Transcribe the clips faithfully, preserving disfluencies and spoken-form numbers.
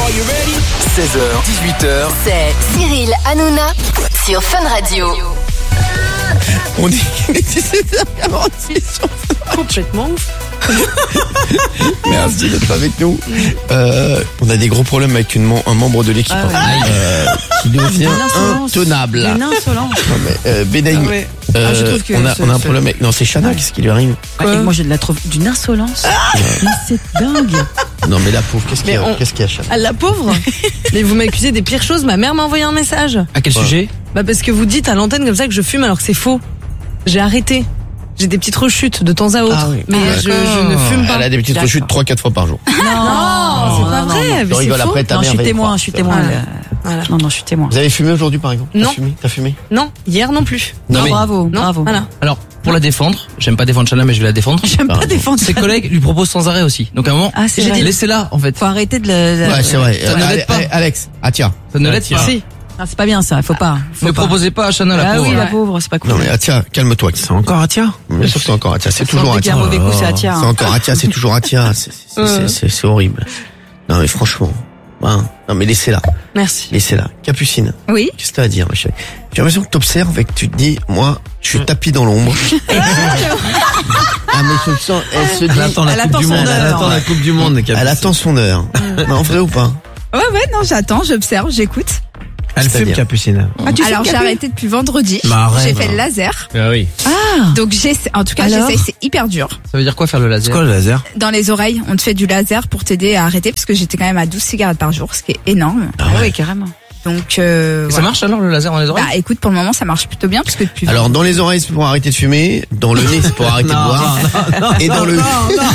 seize heures, dix-huit heures. C'est Cyril Hanouna sur Fun Radio. On dit qu'il est dix-sept heures quarante-six. Complètement ouf. Merci d'être avec nous. Euh, on a des gros problèmes avec une mem- un membre de l'équipe Ah ouais. hein, euh, qui devient L'insolence. intenable. Une insolence. Non mais euh, Benaïm, Ah ouais. euh, Ah, je trouve que on a c'est- on a un c'est- problème avec. Non, c'est Chana, qu'est-ce qui lui arrive? Ouais, et moi je la trouve d'une insolence. Mais c'est dingue. Non mais la pauvre, qu'est-ce qu'il y Mais a on- Qu'est-ce qu'il y a Chana? Ah, la pauvre. Mais vous m'accusez des pires choses. Ma mère m'a envoyé un message. À quel Ouais. sujet? Bah parce que vous dites à l'antenne comme ça que je fume alors que c'est faux. J'ai arrêté. J'ai des petites rechutes de temps à autre. Ah oui. Mais Ah, je, je ne fume pas. Elle a des petites D'accord. rechutes trois quatre fois par jour. Non, c'est pas vrai. mais Je c'est rigole faux. après ta Non, je mère. suis va y témoin, croire. je suis témoin. Voilà. euh, Voilà. Non, non, je suis témoin. Vous avez fumé aujourd'hui par exemple? Non. T'as fumé T'as fumé Non, hier non plus. Non Ah, mais bravo, Non, bravo. voilà. Alors, pour la défendre, j'aime pas défendre Chana, mais je vais la défendre. J'aime pas Ah, défendre. Ses collègues lui proposent sans arrêt aussi. Donc à un moment, Ah, c'est j'ai vrai. dit laissez-la en fait. Faut arrêter de le. ouais, c'est vrai. Ça ne Euh, l'aide pas. Ale- Alex, ah tiens. Ça ne l'aide pas. Si. Ah, c'est pas bien ça, faut pas. Faut Ne pas. proposez pas à Chana la Ah pauvre. oui, la pauvre, c'est pas cool. Non mais Atia, calme-toi. C'est encore Atia? Bien sûr que c'est encore Atia. C'est toujours Dès qu'il y a Atia. un mauvais coup, c'est Atia. C'est hein. encore Atia, c'est toujours Atia. C'est- c'est- c'est- C'est c'est horrible. Non mais franchement. Hein. Non mais laissez-la. Merci. Laissez-la. Capucine. Oui. Qu'est-ce que t'as à dire, ma chérie? J'ai l'impression que t'observes et que tu te dis, moi, je suis tapis dans l'ombre. Ah mais je le sens, elle se dit, Elle attend la Elle Coupe attend du son Monde. Elle heure. attend la Coupe du Monde. Capucine. elle attend son heure. Non, vrai ou pas? Ouais, ouais, non, j'attends, j'observe, j'écoute. Elle fume, C'est-à-dire Capucine. Alors, j'ai arrêté depuis vendredi. Bah, arrête. J'ai fait le laser. Ah oui. Donc, j'essaie, en tout cas, Alors j'essaie, c'est hyper dur. Ça veut dire quoi faire le C'est laser? quoi le laser? Dans les oreilles, on te fait du laser pour t'aider à arrêter parce que j'étais quand même à douze cigarettes par jour, ce qui est énorme. Ah oui, carrément. Donc, euh, Et ça voilà. marche alors le laser dans les oreilles? Bah, écoute, pour le moment, ça marche plutôt bien parce que depuis. Alors, dans les oreilles, c'est pour arrêter de fumer. Dans le nez, c'est pour arrêter de boire. Et dans le... Non,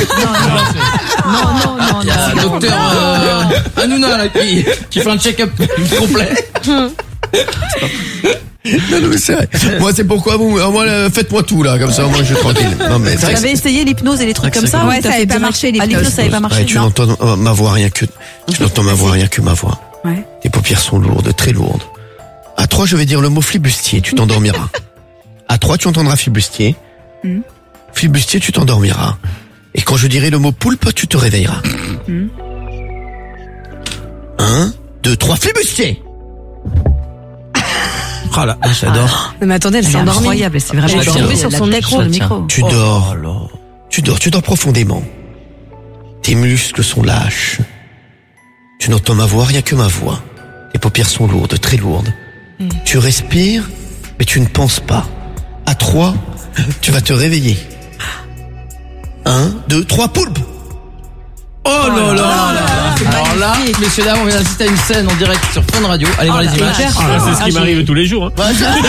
non, non, Il y a non. un docteur euh, Hanouna là qui, qui fait un check-up complet. Non, non, mais c'est vrai. Moi, c'est pourquoi vous, moi, euh, faites-moi tout, là, comme ça, moi, je suis tranquille. Non, mais c'est Vous vrai que avez essayé l'hypnose et les trucs comme ça? Ouais, ou t'as ça fait avait pas direct- marché, Ah, l'hypnose. l'hypnose, ça avait pas marché. Ouais, tu non. n'entends euh, ma voix rien que, tu n'entends ma voix rien que ma voix. Ouais. Tes paupières sont lourdes, très lourdes. À trois, je vais dire le mot flibustier, tu t'endormiras. À trois, tu entendras flibustier. Mm. Flibustier, tu t'endormiras. Et quand je dirai le mot poulpe, tu te réveilleras. Mm. Un, deux, trois, flibustier! Oh là, j'adore. Mais attendez, elle C'est s'est endormie. incroyable, c'est vraiment. Elle est Tiens. tombée sur son La tête micro. sur le micro. Tu dors. Tu dors, tu dors profondément. Tes muscles sont lâches. Tu n'entends ma voix, rien que ma voix. Tes paupières sont lourdes, très lourdes. Tu respires, mais tu ne penses pas. À trois, tu vas te réveiller. Un, deux, trois, poulpe! Oh là là. Alors là, messieurs dames, on vient d'assister à une scène en direct sur Fun Radio. Allez voir les images. C'est ce qui m'arrive tous les jours. Hein.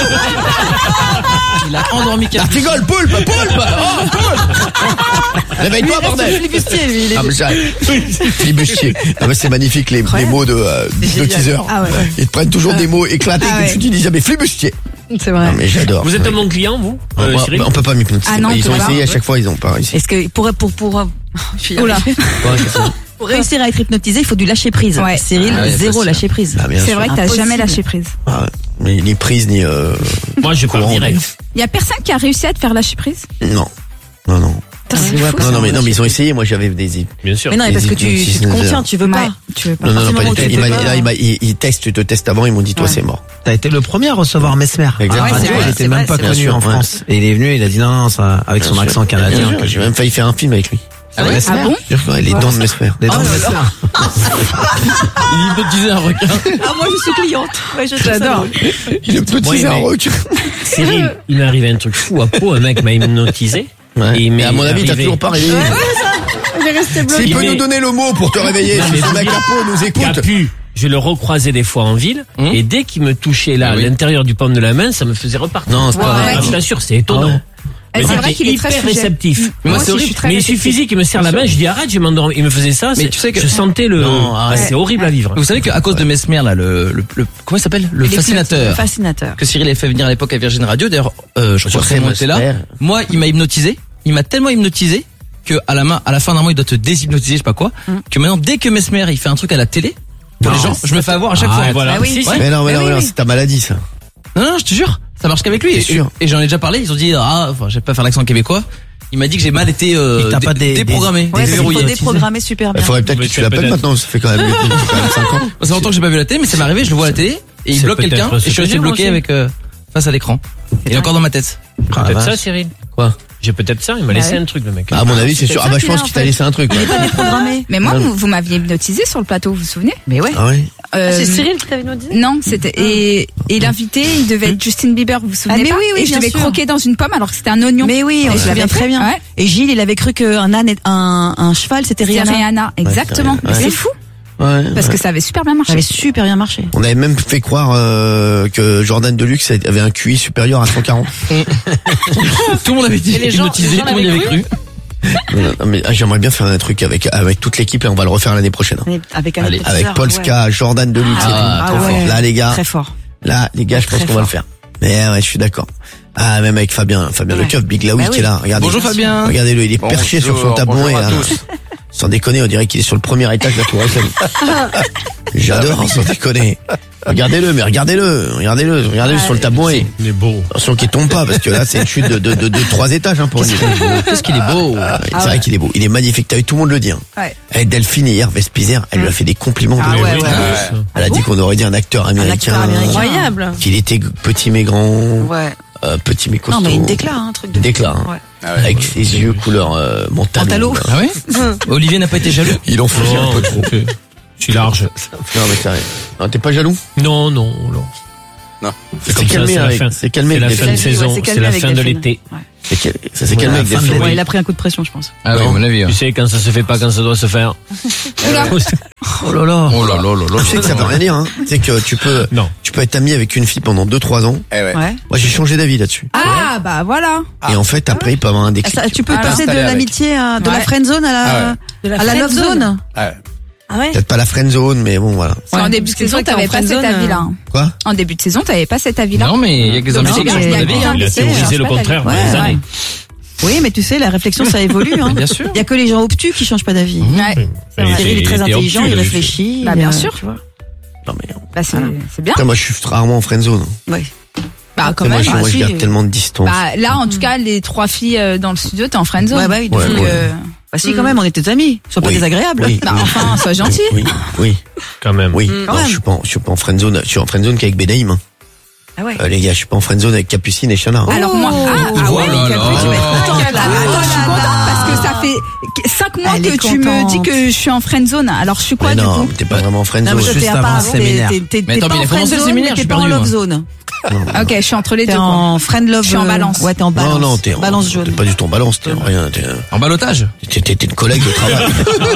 Il a endormi Capucine. L'artigole, poulpe, poulpe! Oh, poulpe! Réveille-toi, bordel! Flibustier, lui, il est. Ah, mais c'est flibustier. Ah, mais c'est magnifique, les, les mots de, euh, de teaser. Ah ouais. Ils te prennent toujours des mots éclatés Ah que ouais. tu utilises jamais. Flibustier. C'est vrai. Non, mais j'adore. Vous êtes Ouais. un bon client, vous Ah, euh, moi, Cyril? on peut pas m'hypnotiser. Ah non, Ils tu ont vas essayé, voir. à chaque fois, ils ont pas réussi. Est-ce que pour pour pour je suis Oula. pour réussir à être hypnotisé, il faut du lâcher prise. Ouais. Cyril, Ah ouais, zéro facile. lâcher prise. Ah, bien C'est sûr. vrai que t'as Impossible. jamais lâché prise. Ah, ni, ni prise, ni, euh, Moi, je pars courant. direct. Il y a personne qui a réussi à te faire lâcher prise? Non. Non, non. Putain, c'est ouais, fou, Non, ça. non, mais, non, mais ils ont essayé. Moi, j'avais des, Bien sûr. Mais non, mais parce que tu, tu te contiens, tu veux pas. Ouais, tu veux pas. non, non, non, pas du moment tout. où tu Il fais m'a- pas- là, il m'a- il- il teste, tu te testes avant, ils m'ont dit, toi, Ouais. c'est mort. T'as été le premier à recevoir Mesmer. Exactement. Ah, Ouais, c'est il vrai, était c'est même vrai, pas c'est connu bien en sûr, ouais. France. Et il est venu, il a dit non, non, ça, avec son Bien accent sûr. canadien. Bien sûr, j'ai même failli faire un film avec lui. Ah ouais? Ah bon? Je ferais les dents de Mesmer. Les dents de Mesmer. Il hypnotisait un requin. Ah moi je suis cliente. Ouais, je J'adore. Il est petit, Oui, c'est un mais- requin. Cyril, il m'est arrivé un truc fou à Pau. Un mec m'a hypnotisé. Ouais. Et il Mais m'est à mon avis, t'as arrivé- toujours pas réveillé. Il est resté bloqué. S'il Il peut met- nous donner le mot pour te réveiller, Non, si mais ce mec vous à Pau nous écoute. Capu, je le recroisais des fois en ville, Hum. et dès qu'il me touchait là, Ah à oui. l'intérieur du paume de la main, ça me faisait repartir. Non, c'est pas Ouais, vrai. Ah, je t'assure, c'est étonnant. Eh, Mais c'est il vrai est qu'il est très hyper sujet. réceptif. Mais moi, Moi c'est aussi, je horrible. suis très Mais il réceptive. suffisait qu'il me serre la main, je dis arrête, je m'endors. Il me faisait ça, Mais c'est- tu sais que- je sentais le. Non, Ah, arrête. c'est horrible à vivre. Vous savez qu'à cause de Mesmer, là, le, le, le- comment il s'appelle? Le fascinateur. Fascinateur. Que Cyril avait fait venir à l'époque à Virgin Radio. D'ailleurs, euh, je crois que sais, Raymond moi, était là. j'espère. Moi, il m'a hypnotisé. Il m'a tellement hypnotisé que à la main, à la fin d'un mois, il doit te déshypnotiser, je sais pas quoi. Que maintenant, dès que Mesmer, il fait un truc à la télé, pour les gens, je me fais avoir à chaque Ah, fois. voilà. Bah oui. Si, si. Ouais. Mais non, mais Mais non, oui, mais non, oui. c'est ta maladie, ça. Non, non, je te jure, ça marche qu'avec lui. T'es Et, sûr et j'en ai déjà parlé. Ils ont dit, ah, enfin, je vais pas faire l'accent québécois. Il m'a dit que j'ai mal été euh, Il t'a dé- pas dé- déprogrammé. Ouais, il faut déverrouillé. déprogrammer super Il bien. faudrait peut-être Mais que tu tu l'appelles peut-être- maintenant, ça fait quand même, ça fait quand même cinq ans. Ça fait longtemps que j'ai pas vu la télé, mais ça m'est arrivé, je le vois à la télé et il C'est bloque peut-être quelqu'un ce et je suis que resté j'ai bloqué aussi. avec euh, face à l'écran. Il est encore dans ma tête. Ah, Peut-être la ça, vache. Cyril. Quoi? J'ai peut-être ça, il m'a Bah laissé ouais. un truc, le mec. Ah, à mon avis, c'est sûr. c'est Ah, bah, ça je qu'il pense a, qu'il en t'a fait. laissé un truc. Il est pas déprogrammé. Mais moi, Non. vous, vous m'aviez hypnotisé sur le plateau, vous vous souvenez? Mais ouais. Ah ouais? Euh, C'est Cyril qui t'avait nous dit? Non, c'était et et l'invité, il devait être Justin Bieber, vous vous souvenez Ah, mais pas? oui, oui, et je bien devais sûr. croquer dans une pomme alors que c'était un oignon. Mais oui, on Et se je l'avais souvient fait. très bien. Ouais. Et Gilles, il avait cru qu'un âne, est- un, un cheval, c'était C'est Rihanna. Rihanna, exactement. Ouais, C'est ouais. fou Ouais. parce ouais. que ça avait super bien Ça marché. avait super bien marché. On avait même fait croire euh, que Jordan Deluxe avait un Q I supérieur à cent quarante. Tout le monde avait dit Et les gens- hypnotisé, les gens tout le monde y avait l'avaient cru. Non, mais ah, j'aimerais bien faire un truc avec avec toute l'équipe, là on va le refaire l'année prochaine. hein. Avec un Allez, hypnotiseur, Avec ouais. Polska, Jordan Deluxe et Ah, tout. ah ouais. Là les gars, Très fort. là les gars, je pense Très qu'on va le fort. faire. Mais ouais, je suis d'accord. Ah, même avec Fabien, Fabien Ouais. Lecoeuf, Big Laoui Bah qui oui. est là. Regardez. Bonjour Fabien. Regardez-le, il est perché sur son tabouret bonjour à là. tous. Sans déconner, on dirait qu'il est sur le premier étage de la Tour Eiffel. J'adore, sans déconner. Regardez-le, mais regardez-le, regardez-le, regardez-le sur le tabouret. Il est beau. Attention qu'il tombe pas, parce que là, c'est une chute de, de, de, de trois étages, hein, pour lui. Qu'est-ce qu'il est beau. Ah, c'est vrai qu'il est beau. Il est magnifique. T'as vu, tout le monde le dit, hein. Ouais. Et Delphine, hier, Vespizer, elle lui a fait des compliments. Ah de- ouais, Oui, ouais. oui, Elle a dit qu'on aurait dit un acteur américain. acteur américain. Incroyable. Qu'il était petit mais grand, Ouais. euh, petit mais costaud. Non, mais il déclare un truc de. Il déclare, hein. Ouais. Ah ouais. Avec ses yeux couleur euh, Montalo. Montalo. Ah ouais Olivier n'a pas été jaloux. Il en faisait un Non, peu trop. je suis large. Non, mais sérieux. Non, t'es pas jaloux? Non, non, non. C'est comme ça, calmé c'est la avec, fin. c'est calmé C'est la avec fin de Delphine. saison, Ouais, c'est c'est calmé la avec fin de Delphine. l'été. Ouais. C'est cal- Ça s'est calmé avec la fin de Delphine. Ouais, il a pris un coup de pression, je pense. Ah oui, à mon avis. Tu sais, quand ça se fait pas, quand ça doit se faire. Oh là là. Oh là là là là. Tu sais que ça veut rien dire, hein. Tu sais que tu peux, Non. tu peux être ami avec une fille pendant deux trois ans. Eh ouais. Ouais. Moi, j'ai changé d'avis là-dessus. Ah bah voilà. Et en fait, après, il peut avoir un Ah, déclic. ça, tu peux Ah, passer de installé avec. l'amitié à de la Ouais. friend zone à la, Ah ouais. De la à la love friend zone. zone. Ah ouais. Ah ouais? Peut-être pas la friend zone, mais bon, voilà. Parce qu'en Ouais, début de parce que saison, toi, t'es t'avais en pas cet friendzone, avis-là. hein. Quoi? En début de saison, t'avais pas cet avis-là. Non, mais il y a des Donc, amitiés c'est qui bien, changent il y a d'avis. bien Il a c'est- théorisé change le pas contraire d'avis. pendant des Ouais, années. Oui, mais tu sais, la réflexion, ça évolue. Hein. Bien sûr. Il y a que les gens obtus qui changent pas d'avis. Ouais. Et Cyril est très t'es intelligent, obtus, il là, réfléchit. Bah, bien euh, sûr. tu vois. Non, mais, Bah c'est c'est bien. après, moi, je suis rarement en friend zone. Ouais. Bah quand Moi, même. je, ah, moi, je si. garde tellement de distance. Bah là, en tout cas, les trois filles euh, dans le studio, t'es en friendzone. Ouais, bah oui, Donc, ouais, ouais. euh, Bah si, quand même, on était amis. Sois pas Oui. désagréable. Oui. bah enfin, sois gentil. Oui, oui, Quand même. oui. Quand Non, même. je suis pas, en- je suis pas en friend zone. Je suis en friend zone qu'avec Benaïm. hein. Ah ouais. Euh, les gars, je suis pas en friend zone avec Capucine et Chana. hein. Alors moi, ah, ah Oh ouais, là Capu, là. tu vas être contente, là. Oh là Attends, je suis là contente là. parce que ça fait cinq mois Elle que est tu me contente. dis que je suis en friendzone. Alors je suis quoi Mais du non, coup? t'es pas vraiment en friend Non, zone. mais toi, t'es à part, t'es t'es- t'es- Mais t'es attends, pas mais il en a friend commencé le zone, séminaire, mais je t'es suis pas en perdu, love moi. zone. Ok, je suis entre les T'es deux. quoi. en friend love. Je suis en euh, balance. Ouais, t'es en balance. Non, non, t'es en, balance t'es jaune. pas du tout en balance, t'es en rien, t'es, En balotage. t'es, t'es- t'es une collègue de travail.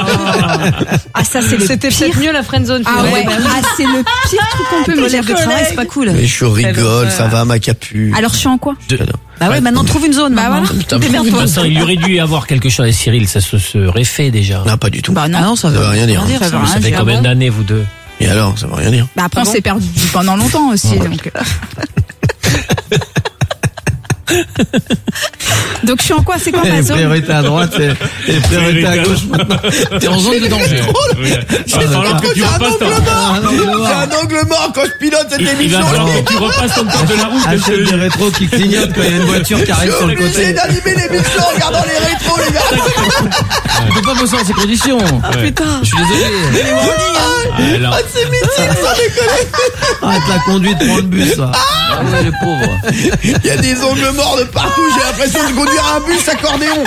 Ah ça c'est le C'était pire. peut-être mieux la friend zone. Ah ouais, ah c'est le pire truc qu'on peut me Collègue dire. de travail, c'est pas cool. Mais je rigole, ça va, ma Capu. Alors je suis en quoi? Bah ouais, maintenant trouve une zone. Bah maintenant. voilà. Putain, Démerde-toi. Vincent, il y aurait dû y avoir quelque chose avec Cyril, ça se serait fait déjà. Non, pas du tout. Bah Ah non. non, ça Ça veut veut rien dire. ça. Ça veut Mais ça rien fait dire. combien d'années, vous deux? Et alors, ça veut rien dire. Bah après on s'est perdu pendant longtemps aussi. Donc... donc je suis en quoi? C'est quoi ma zone? priorités à droite et les priorités à gauche maintenant. T'es en zone de danger. Il va falloir que tu repasses ton... C'est un angle mort quand je pilote cette Il va émission. falloir que tu repasses ton code de la route. parce que- rétros qui clignotent quand il y a une voiture qui arrive sur le côté. d'animer l'émission en regardant les rétros, les gars. On peut pas bosser dans ces conditions. Ouais. Je suis désolé. Ah, là. C'est mythique, sans déconner. Arrête la conduite, prends le bus, là. Ah ouais, les pauvres. Il y a des angles morts de partout. J'ai l'impression de conduire un bus accordéon.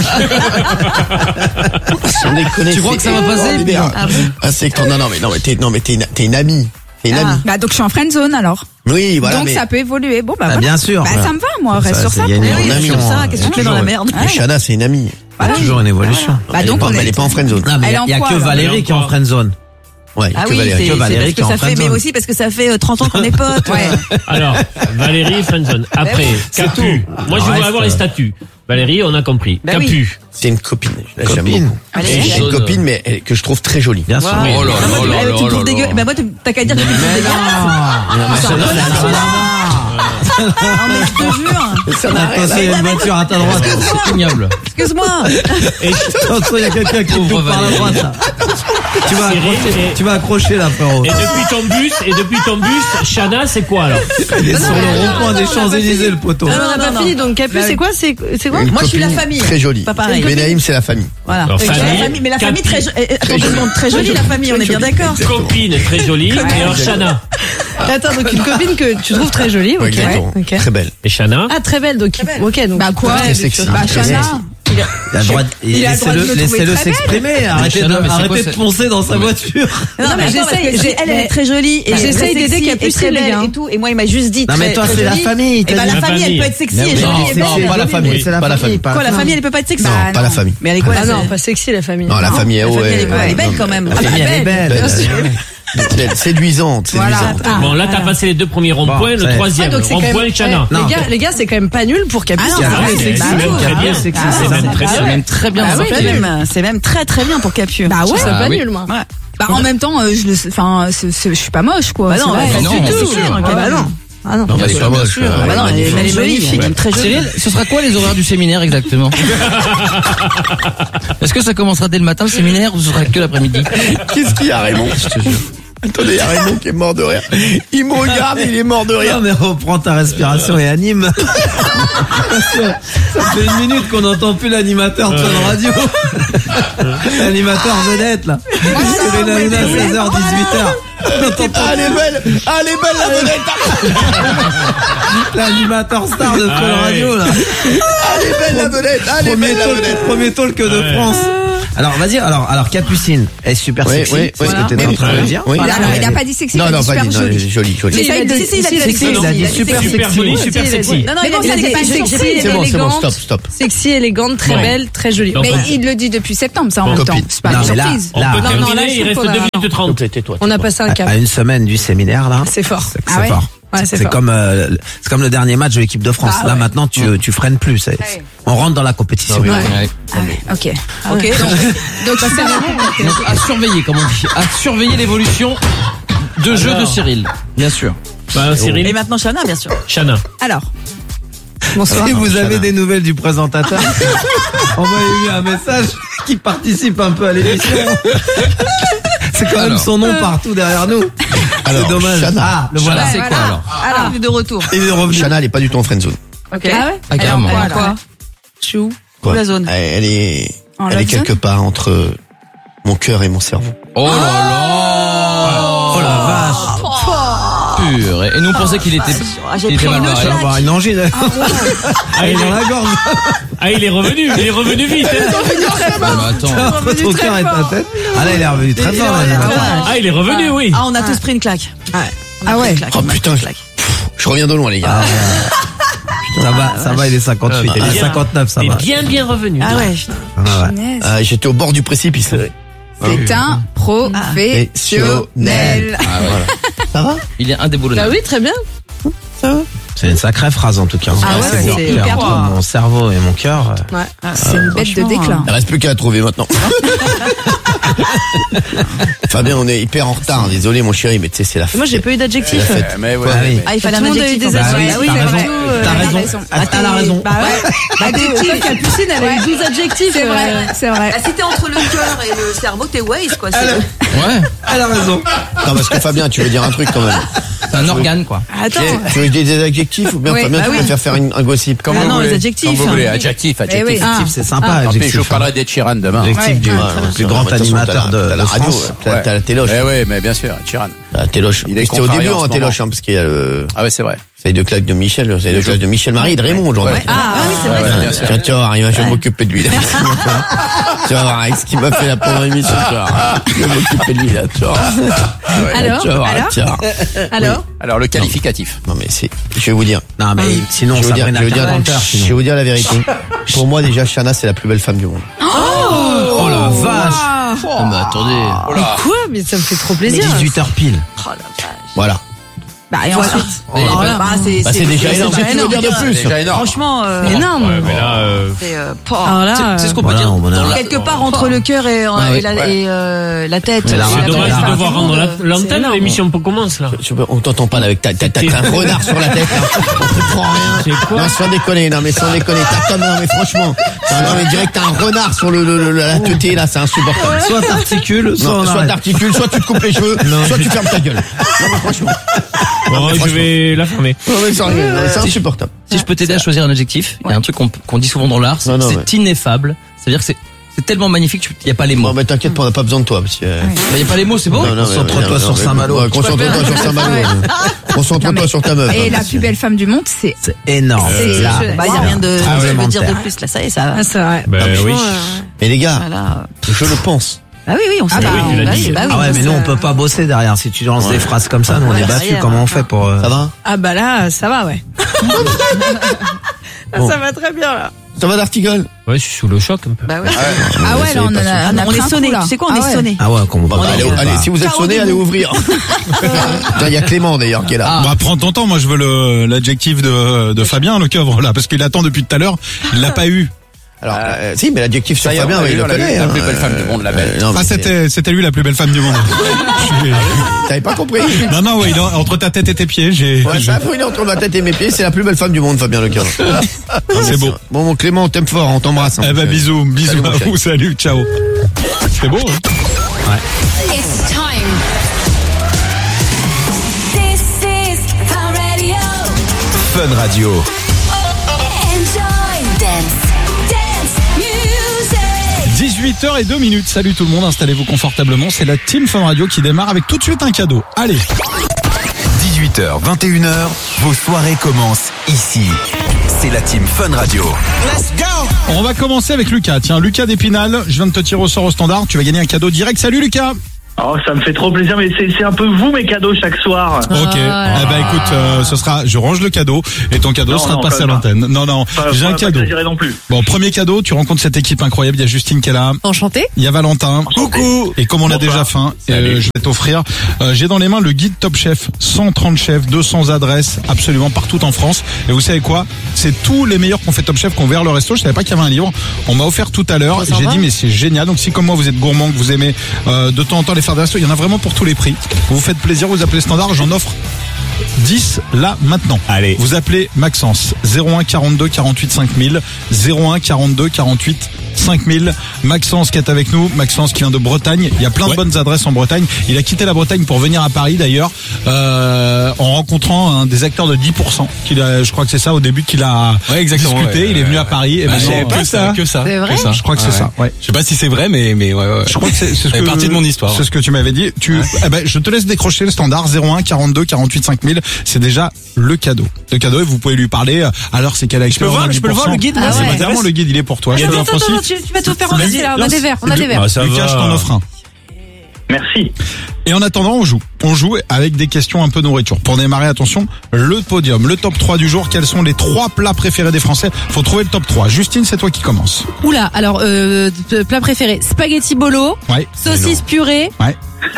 Sans déconner. Tu crois que ça va passer, extraordinaire. Ah bon Ah, c'est quand, non, non, mais non, mais t'es, non, mais t'es une, t'es une amie. T'es une Ah. amie. Bah donc je suis en friendzone alors. Oui, voilà, donc mais. ça peut évoluer. Bon bah, Bah, voilà. bien sûr. Bah ça me va moi, reste Ça, sur c'est- ça. il y a une pour moi. Oui, évolution, sur ça, hein. qu'est-ce que tu fais Toujours, dans la ouais. merde? Mais Chana, c'est une amie. Il y a toujours une évolution. Bah Elle est donc pas, on mais elle est est. pas en friendzone. Non, mais il y Elle est a, en il y a quoi, que alors Valérie qui est en friendzone. Ouais, il y a Ah que oui, Valérie. c'est que c'est Valérie parce qui est que en ça fait, mais friendzone. aussi parce que ça fait euh, trente ans qu'on est potes. Ouais. Alors, Valérie, friendzone. Après, Capu. Moi, je Reste, voudrais avoir les statuts. Valérie, on a compris. Bah oui. Capu. C'est une copine. Je la j'aime Copine. beaucoup. Allez, C'est allez. une copine, mais elle- que je trouve très jolie. Bien sûr. Voilà. Oh là Ah, moi, là tu- là eh, là tu me trouves là dégueu. là. Bah moi, tu- t'as qu'à dire que tu me trouves dégueu. Non, mais ça, ça n'a rien à voir. Non mais je te jure. Attention, il y a une voiture à ta droite. C'est ignoble. Excuse-moi. Et Attention, il y a quelqu'un qui Pauvre coupe par la Valérie. droite, là. Tu vas Cyril, accrocher, et- tu vas accrocher là, frérot. Et depuis ton bus, et depuis ton bus, Chana, c'est quoi alors? Il est sur le rond-point des non, on a pas Champs-Élysées, fini. le poteau. Non, on n'a pas non, fini, non. donc Capu, Bah c'est oui. quoi, c'est, c'est quoi? Une Moi, je suis la copine famille. Très jolie. Pas pareil. Benaïm, c'est la famille. Voilà. Alors, Ok, famille, la famille, mais la famille Capi- très, jo- eh, attends, deux secondes, très jolie la famille, on est bien d'accord. Copine très jolie, et alors Chana. Attends, donc une copine que tu trouves très jolie, Ouais, ok. exactement. ok. Très belle. Et Chana? Ah, très belle, donc, ok, donc. Bah quoi? Très sexy. Bah Très Chana. sexy. Il a le droit de, Il a le droit de laissez-le, me trouver laissez-le très belle. s'exprimer. Arrêtez Chana, de, mais c'est arrêtez quoi, de c'est- poncer dans sa voiture. Non, mais mais j'essaye, j'essaye, j'ai- elle, elle est très jolie. Et j'essaye d'aider Capucine, les gars. Et tout, et moi, il m'a juste dit. Non, mais très- toi, très c'est la jolie. famille. Eh ben, t'as la dit. La famille, elle famille. peut être sexy Non, et mais jolie. non, et belle. non, pas la famille. C'est la Pas la famille. famille. Quoi, la famille, elle peut pas être sexy? Non, Bah, pas non. la famille. Mais elle est quoi, Ah la non, pas sexy, la famille. Non, la famille, La oh, famille, elle est ouais, quoi? Elle est belle non, quand même. la Elle famille, est Elle est belle. belle. Belle, belle, séduisante, Voilà. séduisante. Ah. Bon, là, t'as passé les deux premiers ronds-points, Bon, le ça- troisième, Ah, donc c'est quand rond-point même- Chana. Eh, Non. les gars, les gars, c'est quand même pas nul pour Capu. Ah non, C'est bah vrai, ouais, c'est bah sexy, oui. très bien. sexy, Ah, C'est ouais. même très Ah bien. ouais. Même très bien. Ah ça oui, fait. même, c'est même très très bien pour Capu. Bah ouais, c'est Ah pas oui. nul, moi. Ouais. Bah en même temps, euh, je le, enfin, c'est- c'est- je suis pas moche quoi. Bah non, c'est vrai. bah, non, du bien tout. sûr. Ok, Ah bah non. Ah non. Non, mais Bien c'est sûr, pas bien moche. sûr. euh, Bah non, elle est magnifique. elle est magnifique, elle est très jolie. Cyril, ce sera quoi les horaires du séminaire exactement? Est-ce que ça commencera dès le matin le séminaire ou ce sera que l'après-midi? Qu'est-ce qu'il y a, Raymond? Attendez, il y a Raymond qui est mort de rire. Il me regarde, il est mort de rire. Non mais reprends ta respiration et anime. Parce que ça fait une minute qu'on n'entend plus l'animateur de Fun Radio. L'animateur vedette là. Cyril Hanouna, seize heures dix-huit heures. On n'entend pas Ah, elle est belle. Ah, elle est belle, la vedette. l'animateur star de Fun Ah, Radio là. Ah, elle est belle, la vedette. Ah, elle est Premier belle, la talk, vedette. premier talk de Ouais. France. Alors vas-y, alors alors Capucine est super Oui, sexy, oui, c'est ce oui. que t'es en train de dire. Oui. Voilà, alors, il a pas dit sexy, il Non, a non, dit pas super dit, non, jolie. joli, joli. Si, il a dit Si, si, il a dit sexy, sexy, il a dit super Super sexy. jolie, super sexy. Non, non, Mais il a bon, dit ça, il a c'est dit pas sexy, sexy. il C'est est bon, c'est bon, élégante. stop, stop. Sexy, élégante, très Bon. belle, très jolie. Donc, Mais on- il le dit depuis septembre, ça en Bon, même temps. copine. C'est pas Non, une mais là, surprise. On là, peut non, là, terminer, je il trouve reste qu'on deux a- minutes trente. Tais-toi. On a passé un cap. À une semaine du séminaire là. C'est fort. C'est Ah ouais fort. Ouais, c'est C'est fort. comme euh, c'est comme le dernier match de l'équipe de France. Ah Là ouais. maintenant tu tu freines plus. c'est- Ouais. On rentre dans la compétition. Ah oui. Ouais. Ah ouais, ok. Ah Ok, ouais. donc, donc ça sert à rien. Donc, à surveiller, comme on dit, à surveiller l'évolution de jeu de Cyril, bien sûr. Bah, Et Cyril, maintenant Chana, bien sûr. Chana. Alors, Bonsoir. Si vous Chana. avez des nouvelles du présentateur, envoyez-lui un message qui participe un peu à l'émission. C'est quand même Alors. son nom partout derrière nous. Alors, C'est dommage. Chana. Ah, le voilà. Chana, c'est quoi alors? alors, il est de retour. Il est revenu. Chana, elle est pas du tout en friendzone. Ok. Ah ouais Ah, carrément. Alors, Alors, quoi Chou. Quoi La zone. Elle elle est, En elle est love zone quelque part entre mon cœur et mon cerveau. Oh là là! Oh la vache. Pur. Et nous on pensait qu'il était, Ah, j'ai il était pris mal une barré. Il va avoir une angine. Ah, il dans est, la gorge. ah, il est revenu, il est revenu vite. hein. Ah, mais attends. Entre ton cœur et ta tête. Ah là il est revenu très fort. l'animateur. Ah, il est revenu, oui. Ah, on a tous pris une claque. Ah ouais. Oh putain, je, je reviens de loin, les gars. Ça va, ça va, il est cinquante-huit. Il est Bien. cinquante-neuf, ça Il va. est bien, bien revenu. Ah ouais. Ah ouais. Punaise. Ah, j'étais au bord du précipice. C'est un professionnel. Ah ouais. Ça va? Il est indéboulonnable. Bah oui, très bien. C'est une sacrée phrase en tout cas. Ah ouais, c'est c'est clair. hyper Entre beau. mon cerveau et mon cœur. euh, Ouais. C'est une bête de déclin. Il reste plus qu'à la trouver maintenant. Fabien, on est hyper en retard. Désolé, mon chéri, mais tu sais, c'est la fête. Moi, j'ai pas eu d'adjectif. C'est la fête. Mais ouais. Quoi? Ah oui. Ah, il fallait Tout un le monde a eu adjectif. des en fait. Bah oui, adjectifs. Ah oui, t'as c'est raison. vrai. Euh, T'as elle a raison. raison. Ah, Elle a raison. Bah ouais. Bah t'es, toi, Capucine, elle a eu douze adjectifs. C'est euh, vrai, c'est vrai. Ah, si t'es entre le cœur et le cerveau, t'es Waze, quoi. c'est- Ouais. Elle a raison. Non, parce que Fabien, tu veux dire un truc quand même. C'est un organe, quoi. Attends. Tu veux dire des adjectifs ou bien Oui, Fabien, bah tu oui. préfères faire une- un gossip? Comme Ah vous non, voulez. les adjectifs. Comme vous voulez. hein. Adjectif, Eh adjectif. oui. Adjectif, c'est sympa. Après, adjectif, je hein. parlerai d'Ed Sheeran demain. Adjectif du, Ouais, du ouais, grand de toute façon, animateur t'as la- de, t'as la de radio, France. T'as t'as la téloche. Eh ouais, mais bien sûr, Ed Sheeran. T'as la téloche. Il est C'était au contrarié début, en hein, ce téloche, hein, parce qu'il y a le, Ah ouais, c'est vrai. c'est de claque de Michel, c'est de claque de Michel Marie et de Raymond aujourd'hui. Ouais. Ah oui, c'est vrai. Ouais, bien sûr. Tiens, tu vas voir, il va, je vais m'occuper de lui, là. Tu vas voir, avec ce qu'il m'a fait la première émission, tu vas voir. Je vais m'occuper de lui, là, tu vas voir. Alors, Tu vas voir, alors, tiens. alors. Alors, le qualificatif. Non, mais c'est, je vais vous dire. Non, mais sinon, je vais vous dire, Sabrina je vais vous dire, Carpenter, je sinon. vais vous dire la vérité. Pour moi, déjà, Chana, c'est la plus belle femme du monde. Oh la vache. Oh, mais attendez. Oh là. Quoi? Mais ça me fait trop Il est plaisir. dix-huit heures pile. Oh la vache. Voilà. Bah, et Voilà. ensuite. Alors là, bah, c'est Bah, c'est déjà énorme. c'est Qu'est-ce que tu veux dire de plus? C'est déjà énorme. Franchement, euh, Énorme. Ouais, mais là, euh, c'est euh, pas- Alors là, C'est c'est ce qu'on Voilà, peut dire. on en a- dans la- quelque part entre le cœur et, euh, Ah oui. et, la, Ouais. et euh, la tête. Mais la C'est c'est Ah, dommage bah, de bah, devoir tout le rendre monde, la- euh, c'est l'antenne, énorme. l'émission commence là. Je- On t'entend pas là avec ta, t'as, t'as, t'as un renard sur la tête, là. On comprend rien. C'est quoi Non, sans déconner, non, mais sans déconner. T'as comme, non, mais franchement. Non, mais direct, t'as un renard sur le, le, le- la teuté, là, c'est insupportable. Soit t'articules, soit Non, on soit arrête. t'articules, soit tu te coupes les cheveux, soit tu fermes ta gueule. Non, mais franchement. Bon, je vais la fermer. Non, mais sans rien, non, mais c'est insupportable. Si je peux t'aider à choisir un adjectif, il y a un truc qu'on qu'on dit souvent dans l'art, c'est Non, non, c'est ineffable. C'est-à-dire que c'est c'est tellement magnifique qu'il n'y a pas les mots. Bon, mais t'inquiète pas, on n'a pas besoin de toi, parce que. euh, Il n'y a pas les mots, c'est beau. non, non, mais- Concentre-toi non, sur non, mais- Saint-Malo. ouais, Concentre-toi sur Saint-Malo. Ouais. Concentre-toi Non, mais- sur ta meuf. Et hein. la plus belle femme du monde, c'est. C'est énorme. C'est là. je- Bah, il y a rien de, Ah, je veux vraiment, dire de terre. plus là, ça y est, ça. Ah, c'est vrai. Bah oui. Mais les gars, Voilà. je le pense. Bah oui, oui, on sait. bah, bah, oui, tu l'as bah dit. oui, bah oui, Ah ouais, on mais sait. nous on peut pas bosser derrière. Si tu lances Ouais. des phrases comme ça, nous on Ouais, est battus. derrière, Comment on hein. fait pour euh, Ça va? Ah bah là, ça va, ouais. Ah, Bon. Ça va très bien là. Ça va d'Artigol? Ouais, je suis sous le choc un peu. Bah oui. Ah ouais, là on, a, Ah on, non, a on pris est un sonné. coup, là. Tu sais quoi, on Ah est ouais. sonné. Ah ouais, comment Bah, allez, est- allez, si vous êtes Carreau sonné, de allez boue. ouvrir. Tiens, il y a Clément d'ailleurs qui est là. Bah, prends ton temps, moi je veux le, l'adjectif de, de Fabien, le coeuvre là, parce qu'il attend depuis tout à l'heure, il l'a pas eu. Alors, euh, si, mais l'adjectif sur Ça y est, Fabien, on l'a il eu, le on l'a eu, connaît. la hein. plus belle femme du monde, la belle. Euh, non, Ah, mais c'était, c'était lui la plus belle femme du monde. Je suis- T'avais pas compris? Non, non, ouais, il a- entre ta tête et tes pieds, j'ai, Ouais, j'ai- ça a brûlé entre ma tête et mes pieds, c'est la plus belle femme du monde, Fabien Lecoeur. c'est beau. Bon, mon Clément, on t'aime fort, on t'embrasse. hein. Eh ben, bisous, bisous Salut, mon à chéri. vous, salut, ciao. C'est beau, hein? It's time. This is Fun Radio. Fun Radio. Enjoy. Dance. Dance. Music. dix-huit heures zéro deux minutes. Salut tout le monde, installez-vous confortablement. C'est la Team Fun Radio qui démarre avec tout de suite un cadeau. Allez. dix-huit heures, vingt et une heures, vos soirées commencent ici. C'est la Team Fun Radio. On va commencer avec Lucas. Tiens, Lucas d'Épinal, je viens de te tirer au sort au standard. Tu vas gagner un cadeau direct. Salut Lucas. Oh, ça me fait trop plaisir, mais c'est c'est un peu vous mes cadeaux chaque soir. Ok. Eh ben écoute, euh, ce sera, je range le cadeau et ton cadeau Non, sera non, de passer à quand même l'antenne. Non, non, Enfin, j'ai faut un pas cadeau. exagérer non plus. Bon, premier cadeau, tu rencontres cette équipe incroyable. Il y a Justine qui est là. Enchanté. Il y a Valentin. Coucou. Et comme on a Bonsoir. déjà faim, euh, je vais t'offrir. euh, j'ai dans les mains le guide Top Chef, cent trente chefs, deux cents adresses, absolument partout en France. Et vous savez quoi? C'est tous les meilleurs qu'on fait Top Chef qu'on ouvert le resto. Je savais pas qu'il y avait un livre. On m'a offert tout à l'heure. Oh, J'ai sympa. dit mais c'est génial. Donc si comme moi vous êtes gourmand, que vous aimez euh, de temps en temps les faire des restos, il y en a vraiment pour tous les prix. Vous vous faites plaisir, vous appelez standard. J'en offre dix là maintenant. Allez. Vous appelez Maxence zéro un quarante-deux quarante-huit cinq mille zéro un quarante-deux quarante-huit cinq mille. Maxence qui est avec nous, Maxence qui vient de Bretagne. Il y a plein de Ouais. bonnes adresses en Bretagne. Il a quitté la Bretagne pour venir à Paris d'ailleurs, euh, en rencontrant un des acteurs de dix pour cent. Qu'il a, je crois que c'est ça au début qu'il a Ouais, exactement, discuté. ouais. Il est venu à Paris. Et Bah, maintenant, je savais pas euh, ça, que ça. C'est vrai que ça. je crois que c'est Ouais. ça. Ouais. Je sais pas si c'est vrai, mais, mais ouais, ouais. Je crois que c'est c'est ce Ça fait que partie de mon histoire. C'est ce que tu m'avais dit. Tu, eh ben, je te laisse décrocher le standard zéro un quarante-deux quarante-huit cinq mille. C'est déjà le cadeau. Le cadeau et vous pouvez lui parler. Alors c'est quelle Je peux voir, je peux le voir le guide, moi, Ah ça ouais. m'intéresse. Évidemment, le guide il est pour toi. Je te Attends, l'offre attends, aussi. attends, tu, tu vas tout faire en entier là. On a des verres, on a des verres. Ah, ça Lucas, va. je t'en offre un. Merci. Et en attendant, on joue. On joue avec des questions un peu nourriture. Pour démarrer, attention, le podium, le top trois du jour. Quels sont les trois plats préférés des Français? Faut trouver le top trois. Justine, c'est toi qui commence. Oula, alors, euh, de- plat préféré, spaghetti bolo, Ouais. saucisse purée, Ouais.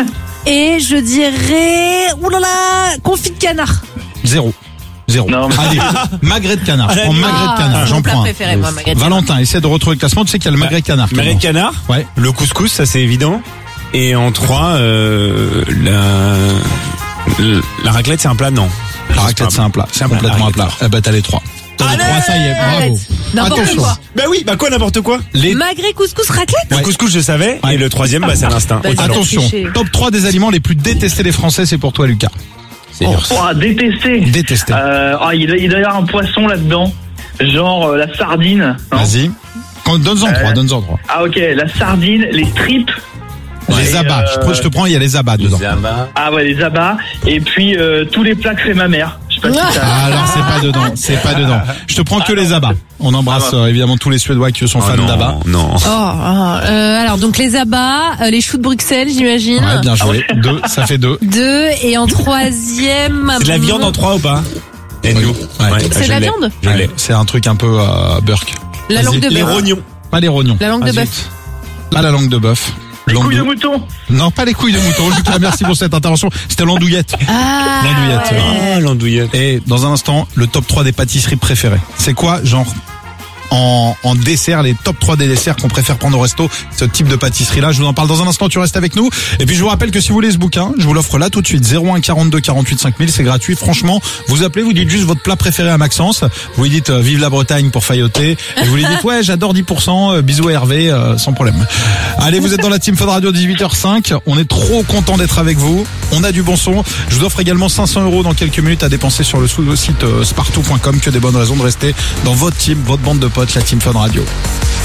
et je dirais, oulala, confit de canard. Zéro. Zéro. Non, mais- Allez, magret de canard. En magret de canard, Ah, j'en mon plat prends un. préféré, moi, magret de Valentin, essaie de retrouver le classement. Tu sais qu'il y a le magret de canard. qui est Magret bon. de canard, Ouais. le couscous, ça c'est évident. Et en trois, euh, la, la raclette c'est un plat, non. La raclette, c'est un plat. C'est Voilà, complètement un la plat. raclette. Eh ben, t'as les trois. T'as les trois, ça y est, bravo. Arrête. N'importe Attention. quoi. Bah oui, bah quoi n'importe quoi. Les... Magret, couscous, raclette. Le couscous je savais, Ouais. et le troisième bah c'est l'instinct. Vas-y. Autant. Attention, tricher. top trois des aliments les plus détestés des Français, c'est pour toi, Lucas. Oh, à détester. Détesté. Euh, ah, il, doit- il doit y avoir un poisson là-dedans, genre euh, la sardine. non Vas-y. Quand- Donne-en Euh, trois, donne-en trois. Ah ok, la sardine, les tripes. Les et, abats. Je, euh, te- je te prends, il y a les abats dedans. Ah ouais, les abats. Et puis euh, tous les plats que fait ma mère. Je sais pas si ça... Ah, alors c'est pas dedans, c'est pas dedans. Je te prends que Ah, les non. abats. On embrasse Ah, euh, évidemment tous les Suédois qui sont Oh fans non, d'abats. non. Oh, oh, euh, alors donc les abats, euh, les choux de Bruxelles, j'imagine. Ouais, bien joué. Deux, ça fait deux. Deux et en troisième. C'est de la viande en trois ou pas? Et nous. Ouais. C'est de je la l'ai. viande. Je l'ai. Ouais, c'est un truc un peu euh, burk. La Vas-y. langue de Les bœuf. rognons. Pas les rognons. La langue de Ah, bœuf. zut. Pas la langue de bœuf. Les couilles de L'andou- mouton. Non, pas les couilles de mouton. Lucas, merci pour cette intervention. C'était l'andouillette. Ah, L'andouillette. ouais. Ah, l'andouillette. Et dans un instant, le top trois des pâtisseries préférées. C'est quoi, genre, en, en dessert, les top trois des desserts qu'on préfère prendre au resto, ce type de pâtisserie-là. Je vous en parle dans un instant, tu restes avec nous. Et puis je vous rappelle que si vous voulez ce bouquin, je vous l'offre là tout de suite. zéro un quarante-deux quarante-huit cinq mille, c'est gratuit. Franchement, vous appelez, vous dites juste votre plat préféré à Maxence. Vous lui dites euh, vive la Bretagne pour failloter. Et vous lui dites ouais, j'adore dix pour cent, euh, bisous à Hervé, euh, sans problème. Allez, vous êtes dans la Team Fun Radio, dix-huit heures cinq. On est trop content d'être avec vous. On a du bon son. Je vous offre également cinq cents euros dans quelques minutes à dépenser sur le site euh, spartou point com. Que des bonnes raisons de rester dans votre team, votre bande de potes, la Team Fun Radio.